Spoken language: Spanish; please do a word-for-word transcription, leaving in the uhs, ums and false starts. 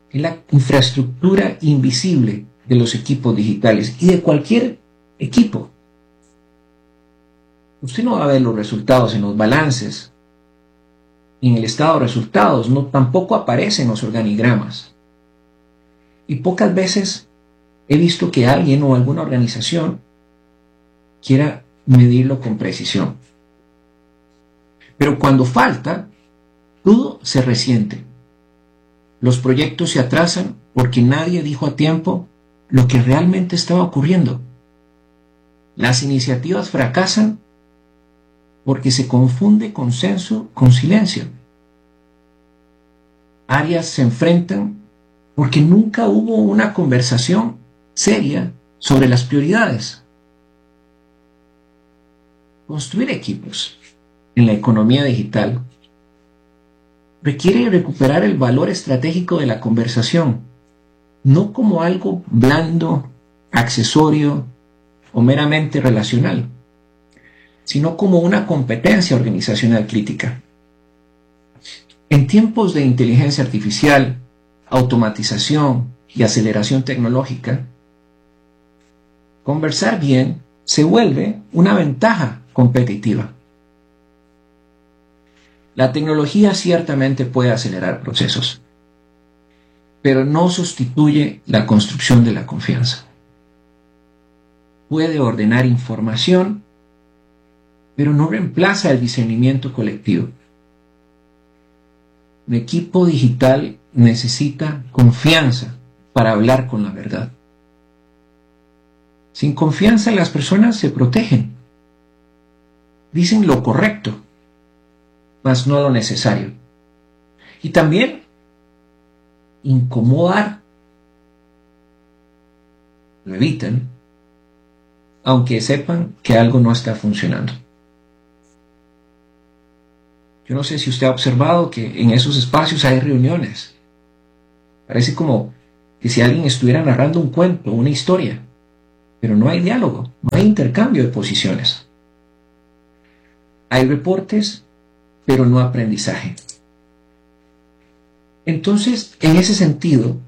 es la infraestructura invisible de los equipos digitales y de cualquier equipo. Usted no va a ver los resultados en los balances, en el estado de resultados, no, tampoco aparecen los organigramas. Y pocas veces he visto que alguien o alguna organización quiera medirlo con precisión. Pero cuando falta, todo se resiente. Los proyectos se atrasan porque nadie dijo a tiempo lo que realmente estaba ocurriendo. Las iniciativas fracasan porque se confunde consenso con silencio. Áreas se enfrentan porque nunca hubo una conversación seria sobre las prioridades. Construir equipos en la economía digital requiere recuperar el valor estratégico de la conversación, no como algo blando, accesorio o meramente relacional, sino como una competencia organizacional crítica. En tiempos de inteligencia artificial, automatización y aceleración tecnológica, conversar bien se vuelve una ventaja competitiva. La tecnología ciertamente puede acelerar procesos, pero no sustituye la construcción de la confianza. Puede ordenar información, pero no reemplaza el discernimiento colectivo. Un equipo digital necesita confianza para hablar con la verdad. Sin confianza, las personas se protegen. Dicen lo correcto, mas no lo necesario. Y también incomodar lo evitan, aunque sepan que algo no está funcionando. Yo no sé si usted ha observado que en esos espacios hay reuniones. Parece como que si alguien estuviera narrando un cuento, una historia, pero no hay diálogo, no hay intercambio de posiciones. Hay reportes, pero no aprendizaje. Entonces, en ese sentido,